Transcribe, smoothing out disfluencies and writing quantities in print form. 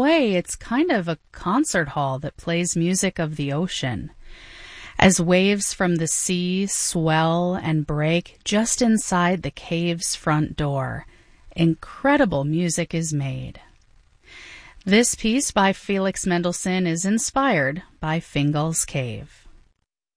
way, it's kind of a concert hall that plays music of the ocean. As waves from the sea swell and break just inside the cave's front door, incredible music is made. This piece by Felix Mendelssohn is inspired by Fingal's Cave.